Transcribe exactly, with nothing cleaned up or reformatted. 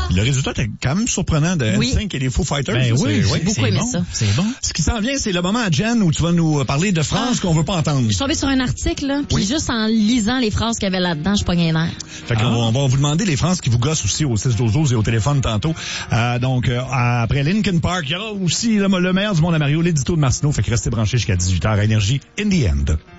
Le résultat était quand même surprenant de Oui. N cinq et les Foo Fighters. Ben Ça, oui, c'est- J'ai beaucoup aimé bon. ça. C'est bon. Ce qui s'en vient, c'est le moment à Jen où tu vas nous parler de France Ah. qu'on veut pas entendre. Je suis tombée sur un article, là, puis Oui. juste en lisant les phrases qu'il y avait là-dedans, je pognais les nerfs. Fait qu'on on va vous demander les phrases qui vous gossent aussi au six douze douze et au téléphone tantôt. Euh, donc, euh, après Linkin Park, il y aura aussi le, le meilleur du monde à Mario, l'édito de Martineau. Fait que restez branchés jusqu'à dix-huit heures à Énergie in the end.